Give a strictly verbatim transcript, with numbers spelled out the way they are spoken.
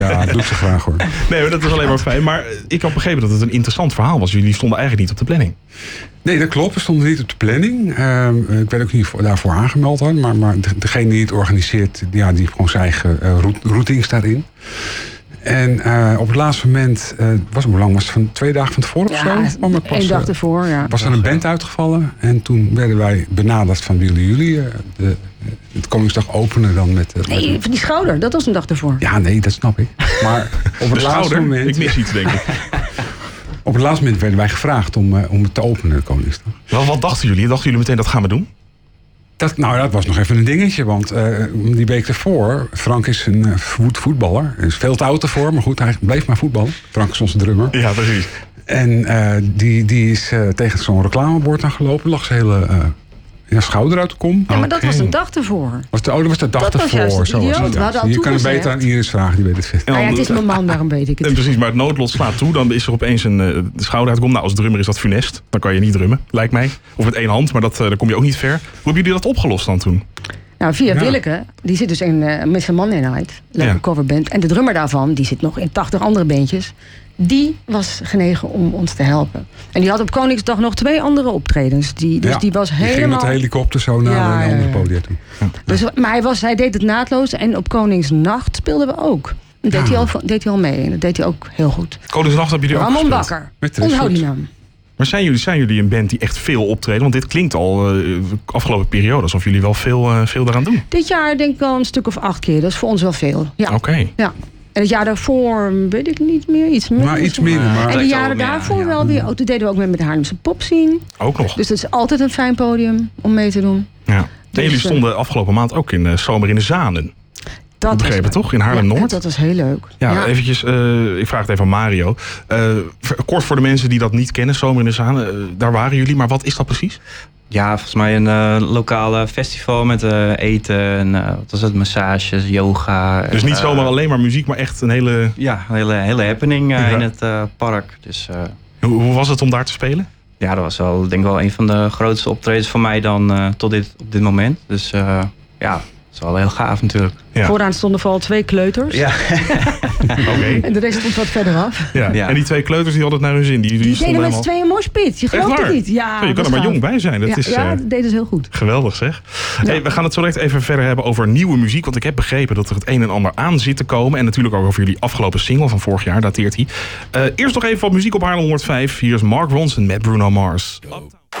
Ja, dat doe ik zo graag hoor. Nee, maar dat is alleen maar fijn. Maar ik had begrepen dat het een interessant verhaal was. Jullie stonden eigenlijk niet op de planning. Nee, dat klopt. We stonden niet op de planning. Uh, ik weet ook niet voor, daarvoor aangemeld had. Maar, maar degene die het organiseert, ja, die heeft gewoon zijn eigen uh, routings daarin. En uh, op het laatste moment, uh, was hoe lang was het? Van twee dagen van tevoren ja, of zo? Pas, één dag ervoor, ja. Was er een band uitgevallen. En toen werden wij benaderd van willen jullie uh, de, het Koningsdag openen dan met... Uh, nee, met van die schouder, dat was een dag ervoor. Ja, nee, dat snap ik. Maar op het laatste moment... Ik mis iets, denk ik. Op het laatste moment werden wij gevraagd om, uh, om het te openen, de Koningsdag. Wel, wat dachten jullie? Dachten jullie meteen, dat gaan we doen? Dat, nou, dat was nog even een dingetje, want uh, die week ervoor... Frank is een uh, voetballer. Hij is veel te oud ervoor, maar goed, hij bleef maar voetballen. Frank is onze drummer. Ja, precies. En uh, die, die is uh, tegen zo'n reclamebord aangelopen. Lag zijn hele uh, ja, schouder uit de kom. Ja, maar dat was een dag ervoor. Was de, oh, dat was de dag dat ervoor. Was zo was het, ja. Je kan het beter aan Iris vragen, die weet het veel. Nou ja, het is mijn man, daarom weet ik het. En precies, maar het noodlot slaat toe. Dan is er opeens een uh, schouder uitgekomen. Nou, als drummer is dat funest. Dan kan je niet drummen, lijkt mij. Of met één hand, maar dat, uh, dan kom je ook niet ver. Hoe hebben jullie dat opgelost dan toen? Nou, via ja. Willeke, die zit dus in uh, Mister Monday Night. Leuke ja. coverband. En de drummer daarvan, die zit nog in tachtig andere bandjes. Die was genegen om ons te helpen. En die had op Koningsdag nog twee andere optredens. Die, dus ja, die was die helemaal... ging met de helikopter zo naar ja, een andere podium toe. Ja. Dus, maar hij, was, hij deed het naadloos. En op Koningsnacht speelden we ook. Dat deed, ja. hij al, deed hij al mee. En dat deed hij ook heel goed. Koningsnacht hebben jullie ook Ramon gespeeld? Bakker. Onthoud die naam. Maar zijn jullie, zijn jullie een band die echt veel optreden? Want dit klinkt al uh, afgelopen periode alsof jullie wel veel, uh, veel daaraan doen. Dit jaar denk ik wel een stuk of acht keer. Dat is voor ons wel veel. Ja. Oké. Okay. Ja. En het jaar daarvoor weet ik niet meer. Iets minder. Maar iets minder. Maar en de jaren daarvoor ja, ja. wel weer. Oh, toen deden we ook mee met de Haarlemse Pop Scene. Ook nog. Dus dat is altijd een fijn podium om mee te doen. Ja. En dus, jullie stonden afgelopen maand ook in uh, Zomer in de Zanen. Dat begrepen toch? In Haarlem-Noord? Ja, dat was heel leuk. Ja, ja. eventjes, uh, ik vraag het even aan Mario. Uh, kort voor de mensen die dat niet kennen, Zomer in de Zanen. Uh, daar waren jullie, maar wat is dat precies? Ja, volgens mij een uh, lokale festival met uh, eten en uh, wat was het, massages, yoga. Dus niet uh, zomaar alleen maar muziek, maar echt een hele... Ja, een hele, hele happening uh, ja. in het uh, park. Dus, uh, hoe, hoe was het om daar te spelen? Ja, dat was wel, denk ik wel een van de grootste optredens van mij dan uh, tot dit, op dit moment. Dus uh, ja... Dat is wel heel gaaf natuurlijk. Ja. Vooraan stonden vooral twee kleuters. Ja. Okay. En de rest stond wat verder af. Ja. Ja. En die twee kleuters die hadden het naar hun zin. Die, die, die deden met helemaal... z'n tweeën een moshpit. Je gelooft het niet. Ja, ja, je kan er maar jong bij zijn. Dat ja, is, ja, uh, dat deden ze heel goed. Geweldig zeg. Ja. Hey, we gaan het zo direct even verder hebben over nieuwe muziek. Want ik heb begrepen dat er het een en ander aan zit te komen. En natuurlijk ook over jullie afgelopen single van vorig jaar. Dateert hij. Uh, eerst nog even wat muziek op Haarlem honderdvijf. Hier is Mark Ronson met Bruno Mars. Uptown.